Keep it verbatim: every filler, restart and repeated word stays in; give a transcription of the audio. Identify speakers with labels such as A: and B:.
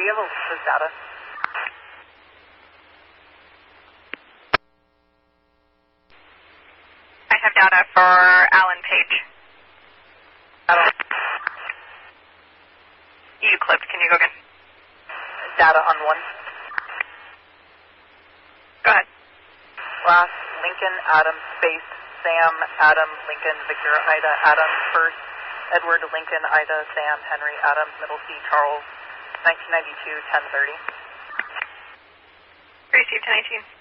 A: you have Alicia's data?
B: I have data for Alan Page.
A: Data.
B: You clipped. Can you go again?
A: Data on one.
B: Go ahead.
A: Last, Lincoln, Adam, space, Sam, Adam, Lincoln, Victor, Ida, Adam, first, Edward, Lincoln, Ida, Sam, Henry, Adam, middle C, Charles, nineteen ninety-two, ten thirty.
B: Received ten eighteen.